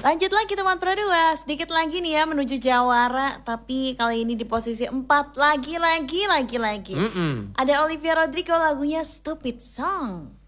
Lanjut lagi teman Pro 2, sedikit lagi nih ya menuju Jawara. Tapi kali ini di posisi 4 lagi. Ada Olivia Rodrigo lagunya Stupid Song.